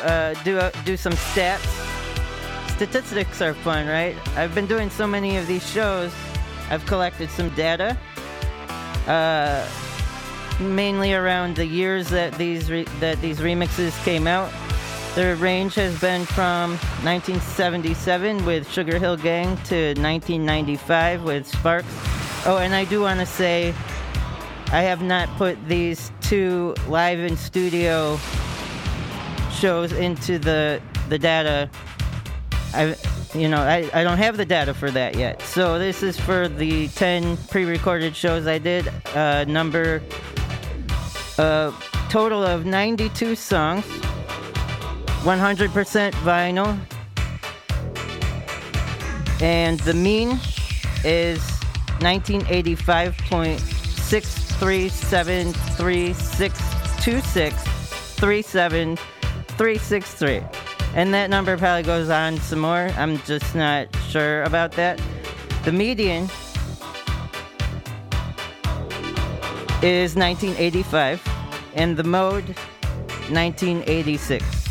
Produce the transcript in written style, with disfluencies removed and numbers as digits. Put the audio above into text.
do some stats. Statistics are fun, right? I've been doing so many of these shows. I've collected some data, mainly around the years that these remixes came out. Their range has been from 1977 with Sugar Hill Gang to 1995 with Sparks. Oh, and I do want to say I have not put these two live in studio shows into the data. I don't have the data for that yet. So this is for the 10 pre-recorded shows I did. Total of 92 songs, 100% vinyl, and the mean is 1985.637362637 and that number probably goes on some more. I'm just not sure about that. The median is 1985 and the mode 1986.